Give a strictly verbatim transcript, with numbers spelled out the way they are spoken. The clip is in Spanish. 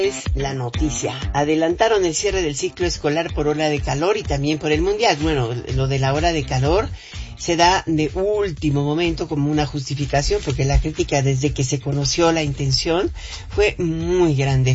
Es la noticia. Adelantaron el cierre del ciclo escolar por ola de calor y también por el mundial. Bueno, lo de la hora de calor se da de último momento como una justificación porque la crítica desde que se conoció la intención fue muy grande.